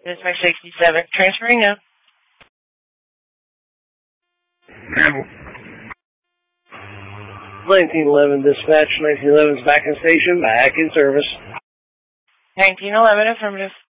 Dispatch 67, transferring now. 1911 dispatch, 1911 is back in station, back in service. 1911, affirmative.